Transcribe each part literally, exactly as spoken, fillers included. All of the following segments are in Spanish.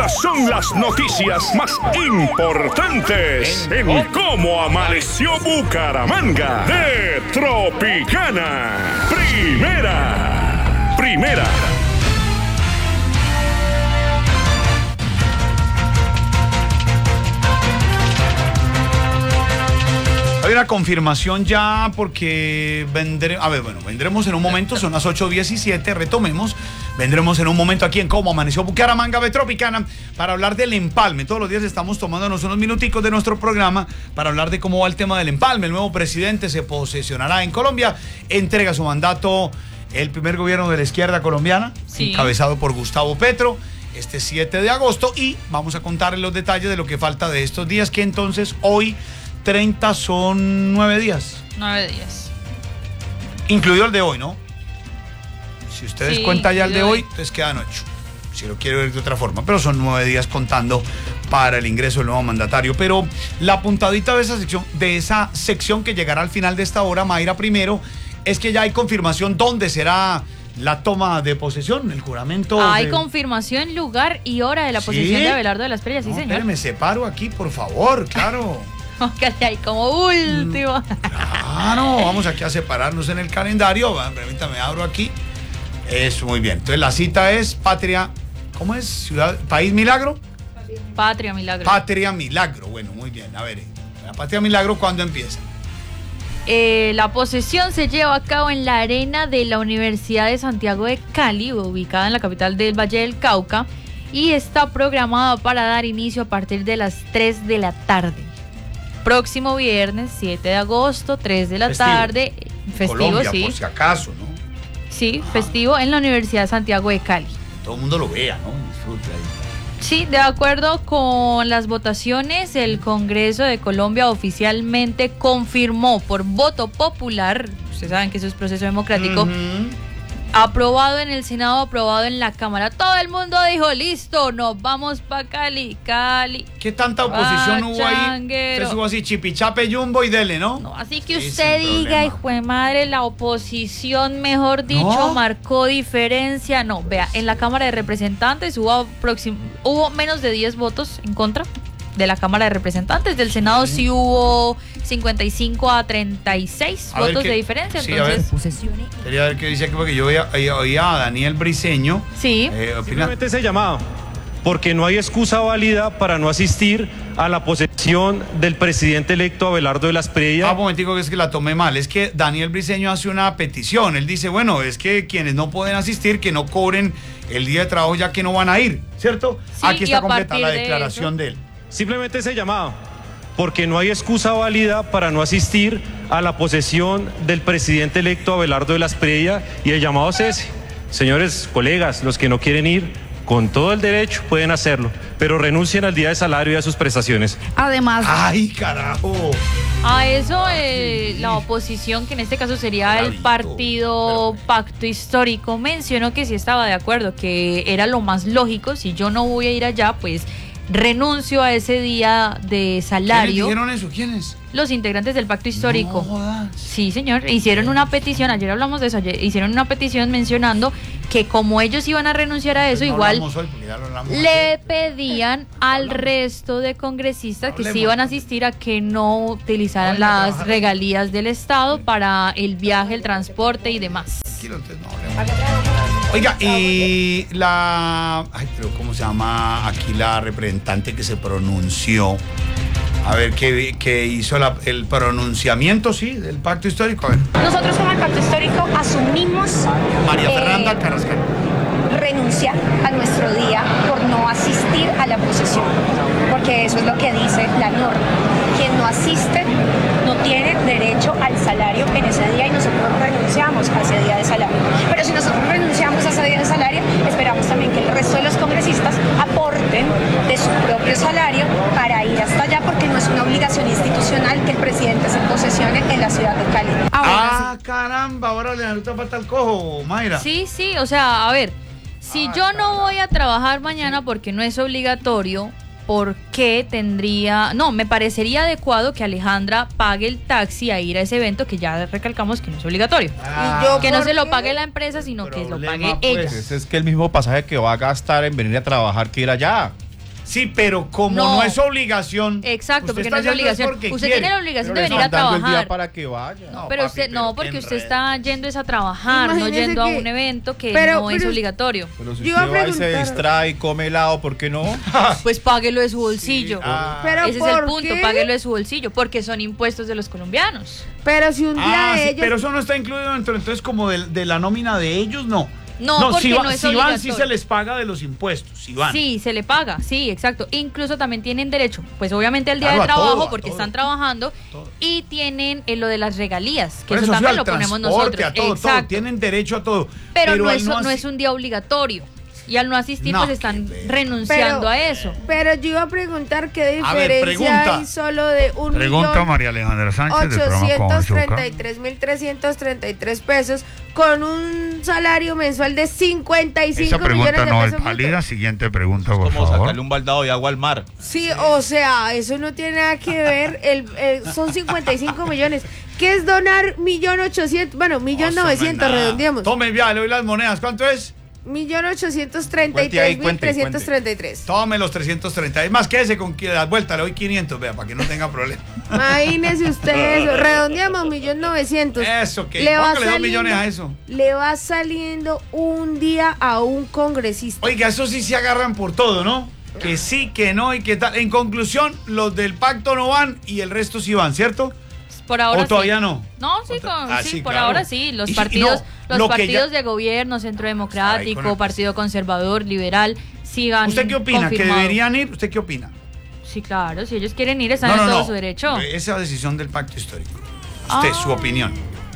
Estas son las noticias más importantes en Cómo Amaneció Bucaramanga de Tropicana. Primera. Primera. Hay una confirmación ya porque vendré, a ver, bueno, vendremos en un momento, son las ocho diecisiete, retomemos, vendremos en un momento aquí en Cómo Amaneció Bucaramanga de Tropicana para hablar del empalme. Todos los días estamos tomándonos unos minuticos de nuestro programa para hablar de cómo va el tema del empalme. El nuevo presidente se posesionará en Colombia, entrega su mandato el primer gobierno de la izquierda colombiana, sí, encabezado por Gustavo Petro, este siete de agosto, y vamos a contarles los detalles de lo que falta de estos días, que entonces hoy treinta son nueve días. Nueve días. Incluido el de hoy, ¿no? Si ustedes sí, cuentan ya el de hoy, hoy, entonces quedan ocho. Si lo quiero ver de otra forma. Pero son nueve días contando para el ingreso del nuevo mandatario. Pero la puntadita de esa sección, de esa sección que llegará al final de esta hora, Mayra, primero, es que ya hay confirmación dónde será la toma de posesión, el juramento. Hay de... confirmación, lugar y hora de la ¿Sí? posesión de Abelardo de las Estrellas, sí, no, señor. Me separo aquí, por favor, claro. Póngale ahí como último. Claro, vamos aquí a separarnos en el calendario. Permítame, abro aquí. Eso, muy bien. Entonces la cita es Patria, ¿cómo es? Ciudad, País Milagro. Patria Milagro. Patria Milagro, bueno, muy bien. A ver, la Patria Milagro, ¿cuándo empieza? Eh, la posesión se lleva a cabo en la arena de la Universidad de Santiago de Cali, ubicada en la capital del Valle del Cauca, y está programada para dar inicio a partir de las tres de la tarde. Próximo viernes, siete de agosto, tres de la festivo. tarde. Festivo, Colombia, sí. por si acaso, ¿no? Sí, ah. festivo en la Universidad de Santiago de Cali. Todo el mundo lo vea, ¿no? Disfrute ahí. Sí, de acuerdo con las votaciones, el Congreso de Colombia oficialmente confirmó por voto popular, ustedes saben que eso es proceso democrático, uh-huh. aprobado en el Senado, aprobado en la Cámara. Todo el mundo dijo, listo, nos vamos pa' Cali, Cali. ¿Qué tanta oposición hubo ahí? Usted subo así, chipichape, jumbo y dele, ¿no? No, así que sí, usted diga, hijo de madre, la oposición, mejor dicho, ¿no? Marcó diferencia. No, vea, en la Cámara de Representantes hubo, proxim- hubo menos de diez votos en contra de la Cámara de Representantes. Del Senado sí, sí hubo cincuenta y cinco a treinta y seis a votos qué, de diferencia. Sí, entonces, a ver, quería ver qué dice, porque yo oía, oía a Daniel Briceño. Sí. Eh, Simplemente ese llamado, porque no hay excusa válida para no asistir a la posesión del presidente electo Abelardo de las Estrellas. Ah, un momentico, que es que la tomé mal. Es que Daniel Briceño hace una petición. Él dice, bueno, es que quienes no pueden asistir, que no cobren el día de trabajo ya que no van a ir, ¿cierto? Sí, aquí está completa la de declaración eso, de él. Simplemente ese llamado, porque no hay excusa válida para no asistir a la posesión del presidente electo Abelardo de las Estrellas, y el llamado es ese. Señores, colegas, los que no quieren ir, con todo el derecho pueden hacerlo, pero renuncien al día de salario y a sus prestaciones. Además, ¡ay, carajo! A eso eh, la oposición, que en este caso sería el partido pero... Pacto Histórico, mencionó que sí estaba de acuerdo, que era lo más lógico. Si yo no voy a ir allá, pues renuncio a ese día de salario. ¿Quiénes dijeron eso? ¿Quiénes? Los integrantes del Pacto Histórico. No jodas. Sí, señor. Hicieron una petición, ayer hablamos de eso, ayer, hicieron una petición mencionando que como ellos iban a renunciar a eso, pues no igual hoy, le ayer. pedían al resto de congresistas no que sí iban a asistir a que no utilizaran no, las regalías del Estado para el viaje, el transporte y demás. Oiga, y la... Ay, pero ¿cómo se llama aquí la representante que se pronunció? A ver, ¿qué, qué hizo la, el pronunciamiento, sí, del Pacto Histórico? A ver. Nosotros como el Pacto Histórico asumimos... María Fernanda eh, Carrascal. Renunciar a nuestro día por no asistir a la posesión, porque eso es lo que dice la norma. Quien no asiste no tiene derecho al salario en ese día y nosotros renunciamos a ese día de salario. Pero si nosotros renunciamos a ese día de salario, esperamos también que el resto de los congresistas aporten de su propio salario para ir hasta allá, porque no es una obligación institucional que el presidente se posesione en la ciudad de Cali. Ah, ah caramba, ahora le da falta el cojo, Mayra. Sí, sí, o sea, a ver, si ah, yo no caramba. voy a trabajar mañana porque no es obligatorio, ¿por qué tendría...? No, me parecería adecuado que Alejandra pague el taxi a ir a ese evento, que ya recalcamos que no es obligatorio. Ah, ¿Y yo que no se lo pague la empresa, sino que lo pague ella. Pues, es que el mismo pasaje que va a gastar en venir a trabajar que ir allá. Sí, pero como no, no es obligación. Exacto, porque no es obligación. Usted quiere. Tiene la obligación pero de venir a trabajar. El día para que vaya. No, pero papi, usted no, porque usted está yendo es a trabajar, Imagínese no yendo que, a un evento que pero, no pero, es obligatorio. Pero si usted va y se distrae y come helado, ¿por qué no? Pues páguelo de su bolsillo. Sí, ah. pero Ese es el punto, qué? páguelo de su bolsillo, porque son impuestos de los colombianos. Pero si un día ah, ellos... sí, pero eso no está incluido dentro, entonces como de, de la nómina de ellos, no. No, no, porque si, va, no es si obligatorio. van, sí se les paga de los impuestos, si van. Sí, se le paga, sí, exacto. Incluso también tienen derecho, pues obviamente al día claro, de trabajo, todo, porque todo, están trabajando, todo. Y tienen eh, lo de las regalías, que Por eso, eso también sí, lo ponemos nosotros. A todo, exacto. todo, tienen derecho a todo. Pero, pero no, es, no, no es un día obligatorio. Y al no asistir, no, pues están renunciando pero, a eso. Pero yo iba a preguntar qué diferencia ver, hay solo de un pregunta millón María Alejandra Sánchez ochocientos treinta y tres mil trescientos treinta y tres pesos con un salario mensual de cincuenta y cinco millones de pesos. Esa pregunta no es válida. Siguiente pregunta, por favor. Es como favor. sacarle un baldado de agua al mar. Sí, o sea, eso no tiene nada que ver. El, el, son cincuenta y cinco millones. ¿Qué es donar millón ochocientos? Bueno, millón novecientos, redondeamos. Tome, ya, le doy las monedas. ¿Cuánto es? Millón ochocientos treinta y tres mil trescientos treinta y tres. Tome los trescientos treinta. Es más, quédese con la vuelta, le doy quinientos, vea, para que no tenga problema. Imagínese usted eso. Redondeamos, millón novecientos. Eso, que le va saliendo, dos millones a eso. Le va saliendo un día a un congresista. Oiga, eso sí se agarran por todo, ¿no? Que sí, que no y que tal. En conclusión, los del pacto no van y el resto sí van, ¿cierto? Por ahora ¿O todavía sí. no? No, sí, con, ah, sí, sí por claro. ahora sí. Los y, partidos, no, los partidos ya... de gobierno, Centro Democrático, Partido Conservador, Liberal, sigan. ¿Usted qué opina? Confirmado. ¿Que deberían ir? ¿Usted qué opina? Sí, claro, si ellos quieren ir, están no, no, en todo no. su derecho. Esa decisión del pacto histórico. Usted, ah. su opinión.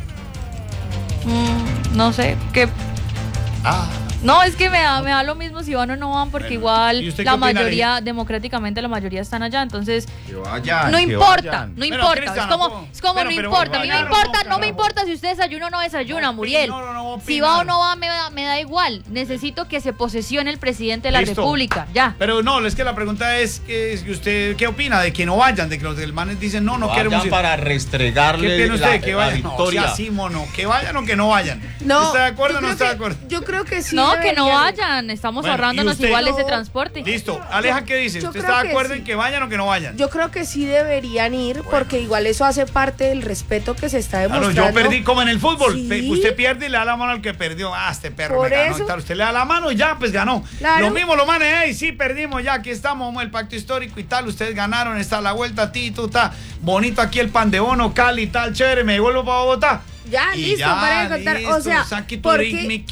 Mm, no sé, ¿qué? Ah. No, es que me da, me da lo mismo si van o no van, porque bueno, igual la mayoría, ahí? democráticamente la mayoría están allá, entonces que vayan, no que importa, vayan. no importa, Cristian, es como, no, es como pero, no pero, importa, a mí me vaya, importa, no, no me importa si usted desayuna o no desayuna, no, Muriel, no, no, no, si va o no va me da, me da igual, necesito que se posesione el presidente de la Listo. República, ya. Pero no, es que la pregunta es, es que usted, ¿qué opina? De que no vayan, de que los del manes dicen, no, no vayan queremos ir. para restregarle ¿Qué piensa usted? la, que la vayan, victoria. No, sea así, mono, que vayan o que no vayan. No, ¿Está de acuerdo o no está que, de acuerdo? Yo creo que sí. No, que no deberían. vayan, estamos Bueno, ahorrándonos usted? igual No. ese transporte. Listo, Aleja, ¿qué dice? Yo ¿Usted creo está de que acuerdo sí. en que vayan o que no vayan? Yo creo que sí deberían ir, bueno. porque igual eso hace parte del respeto que se está demostrando. Claro, yo perdí como en el fútbol. Sí. Usted pierde y le da la mano al que perdió. Ah, este perro Por me ganó eso. y tal. Usted le da la mano y ya, pues ganó. Claro. Lo mismo lo manes, hey, sí, perdimos ya, aquí estamos, el pacto histórico y tal. Ustedes ganaron, está la vuelta a ti, tú está bonito aquí el pan de bono, Cali, tal, chévere, me vuelvo para Bogotá. Ya, y listo, ya, para de contar. listo, O sea, porque,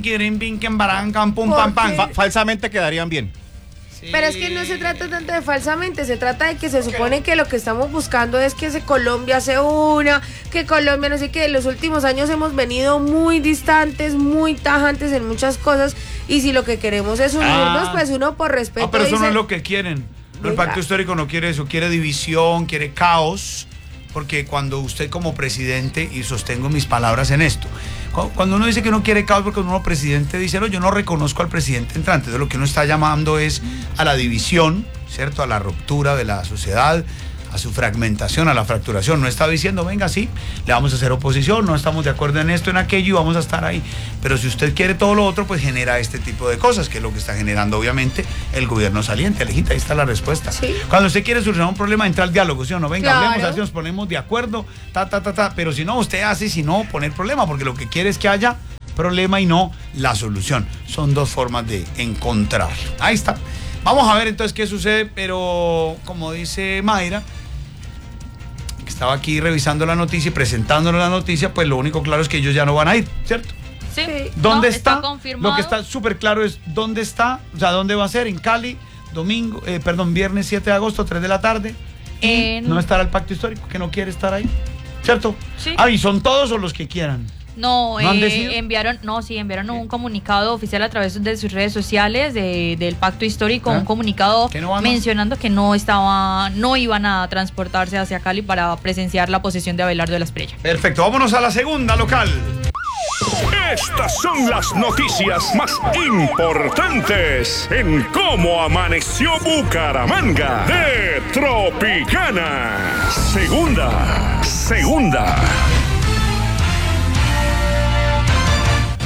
Fa falsamente quedarían bien. Sí. Pero es que no se trata tanto de falsamente, se trata de que se supone que lo que estamos buscando es que se Colombia se una, que Colombia no sé qué. En los últimos años hemos venido muy distantes, muy tajantes en muchas cosas, y si lo que queremos es unirnos, ah. pues uno por respeto. Ah, pero eso dice, no es lo que quieren. No, el pacto histórico no quiere eso, quiere división, quiere caos, porque cuando usted como presidente, y sostengo mis palabras en esto, cuando uno dice que no quiere caos porque uno presidente dice, no, yo no reconozco al presidente entrante, entonces lo que uno está llamando es a la división, ¿cierto? A la ruptura de la sociedad, a su fragmentación, a la fracturación. No está diciendo, venga, sí, le vamos a hacer oposición, no estamos de acuerdo en esto, en aquello y vamos a estar ahí. Pero si usted quiere todo lo otro, pues genera este tipo de cosas, que es lo que está generando obviamente el gobierno saliente. Alejita, ahí está la respuesta. Sí. Cuando usted quiere solucionar un problema, entra al diálogo, ¿sí o no? Venga, claro. hablemos, así nos ponemos de acuerdo, ta, ta, ta, ta. Pero si no, usted hace, si no, poner problema, porque lo que quiere es que haya problema y no la solución. Son dos formas de encontrar. Ahí está. Vamos a ver entonces qué sucede, pero como dice Mayra, estaba aquí revisando la noticia y presentándole la noticia, pues lo único claro es que ellos ya no van a ir, ¿cierto? Sí. ¿Dónde no, está? está confirmado. Lo que está súper claro es dónde está, o sea, dónde va a ser, en Cali, domingo, eh, perdón, viernes siete de agosto, tres de la tarde. En... No estará el pacto histórico, que no quiere estar ahí, ¿cierto? Sí. Ah, ¿y son todos o los que quieran? No, ¿No han eh, decidido? enviaron, no, sí, enviaron un comunicado oficial a través de sus redes sociales de, del pacto histórico, ¿Ah? un comunicado ¿Que no van mencionando que no estaba, no iban a transportarse hacia Cali para presenciar la posesión de Abelardo de la Espriella. Perfecto, vámonos a la segunda local. Estas son las noticias más importantes en Cómo Amaneció Bucaramanga de Tropicana. Segunda, segunda.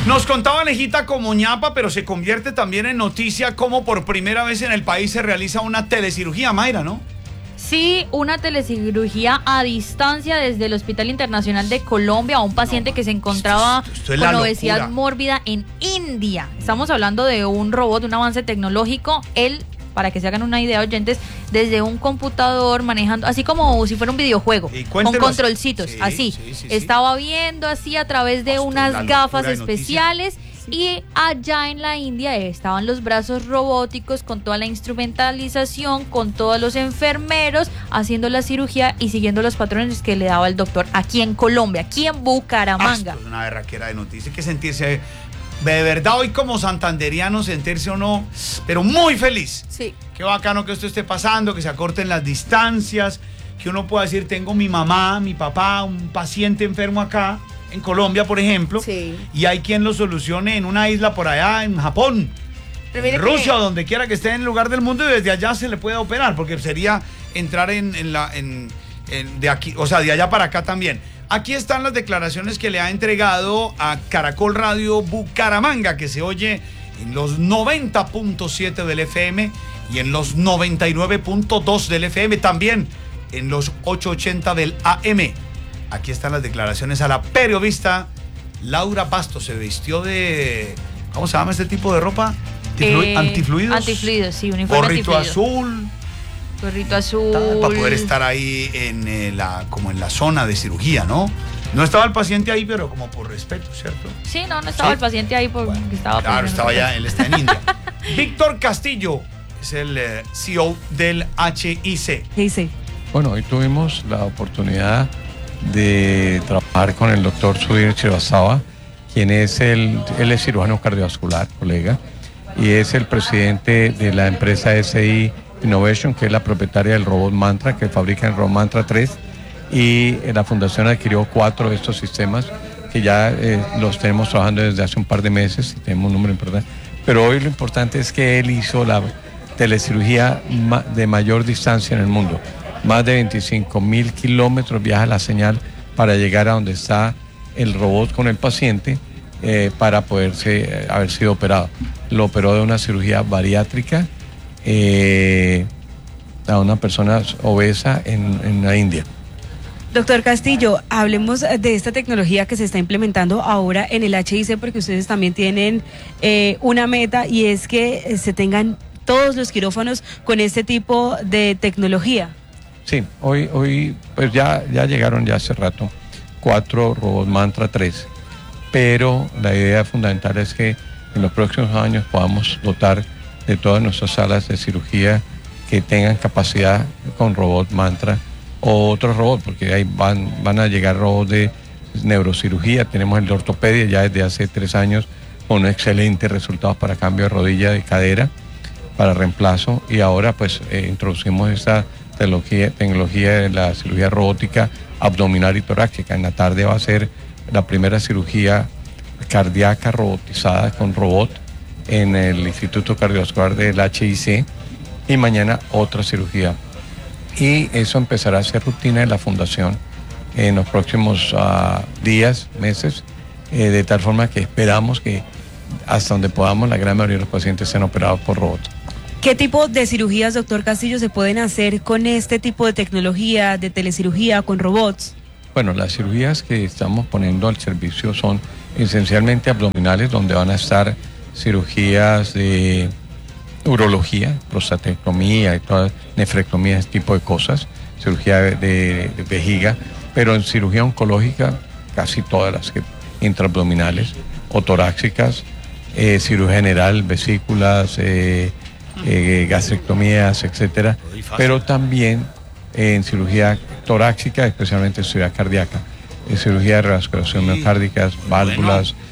Nos contaba Alejita como ñapa, pero se convierte también en noticia como por primera vez en el país se realiza una telecirugía, Mayra, ¿no? Sí, una telecirugía a distancia desde el Hospital Internacional de Colombia a un paciente no, que se encontraba esto, esto, esto con obesidad locura. mórbida en India. Estamos hablando de un robot, un avance tecnológico. Él, para que se hagan una idea, oyentes, desde un computador manejando, así como si fuera un videojuego, con controlcitos, sí, así. Sí, sí, Estaba sí. viendo así a través de Hostia, unas gafas especiales. Sí. Y allá en la India estaban los brazos robóticos con toda la instrumentalización, con todos los enfermeros haciendo la cirugía y siguiendo los patrones que le daba el doctor aquí en Colombia, aquí en Bucaramanga. Ah, esto es una berraquera de noticias, hay que sentirse de verdad hoy como santanderiano, sentirse uno, pero muy feliz. Sí. Qué bacano que esto esté pasando, que se acorten las distancias, que uno pueda decir, tengo mi mamá, mi papá, un paciente enfermo acá, en Colombia, por ejemplo, sí. y hay quien lo solucione en una isla por allá, en Japón, en Rusia, que... o donde quiera que esté en el lugar del mundo, y desde allá se le puede operar, porque sería entrar en, en la, en, en, de aquí, o sea, de allá para acá también. Aquí están las declaraciones que le ha entregado a Caracol Radio Bucaramanga, que se oye en los noventa punto siete del F M y en los noventa y nueve punto dos del F M, también en los ochocientos ochenta del A M. Aquí están las declaraciones a la periodista Laura Bastos. Se vistió de... ¿Cómo se llama este tipo de ropa? Antiflu eh, ¿Antifluidos? Antifluidos, sí, uniforme Gorrito antifluido. azul. Gorrito azul. Para poder estar ahí en eh, la, como en la zona de cirugía, ¿no? No estaba el paciente ahí, pero como por respeto, ¿cierto? Sí, no, no estaba ¿Sí? el paciente ahí porque bueno, estaba... Claro, estaba ya, él está en India. Víctor Castillo es el eh, C E O del H I C. Sí, sí. Bueno, hoy tuvimos la oportunidad de trabajar con el doctor Sudhir Srivastava, quien es el, él es cirujano cardiovascular, colega, y es el presidente de la empresa S I Innovation, que es la propietaria del robot Mantra, que fabrica el robot Mantra tres, y la fundación adquirió cuatro de estos sistemas, que ya eh, los tenemos trabajando desde hace un par de meses, y tenemos un número importante, pero hoy lo importante es que él hizo la telecirugía de mayor distancia en el mundo. Más de veinticinco mil kilómetros viaja la señal para llegar a donde está el robot con el paciente eh, para poderse eh, haber sido operado. Lo operó de una cirugía bariátrica eh, a una persona obesa en, en la India. Doctor Castillo, hablemos de esta tecnología que se está implementando ahora en el H I C, porque ustedes también tienen eh, una meta, y es que se tengan todos los quirófanos con este tipo de tecnología. Sí, hoy, hoy pues ya, ya llegaron ya hace rato cuatro robots Mantra tres, pero la idea fundamental es que en los próximos años podamos dotar de todas nuestras salas de cirugía que tengan capacidad con robot Mantra o otros robots, porque ahí van, van a llegar robots de neurocirugía, tenemos el de ortopedia ya desde hace tres años con excelentes resultados para cambio de rodilla, de cadera, para reemplazo, y ahora pues eh, introducimos esta tecnología, tecnología de la cirugía robótica abdominal y torácica. En la tarde va a ser la primera cirugía cardíaca robotizada con robot en el Instituto Cardiovascular del H I C, y mañana otra cirugía. Y eso empezará a ser rutina en la fundación en los próximos uh, días, meses, eh, de tal forma que esperamos que hasta donde podamos la gran mayoría de los pacientes sean operados por robot. ¿Qué tipo de cirugías, doctor Castillo, se pueden hacer con este tipo de tecnología, de telecirugía, con robots? Bueno, las cirugías que estamos poniendo al servicio son esencialmente abdominales, donde van a estar cirugías de urología, prostatectomía y toda nefrectomía, ese tipo de cosas, cirugía de, de, de vejiga, pero en cirugía oncológica casi todas las que intraabdominales o torácicas, eh, cirugía general, vesículas, eh, eh, gastrectomías, etcétera, pero también eh, en cirugía torácica, especialmente en cirugía cardíaca, en cirugía de revascularización miocárdica, válvulas,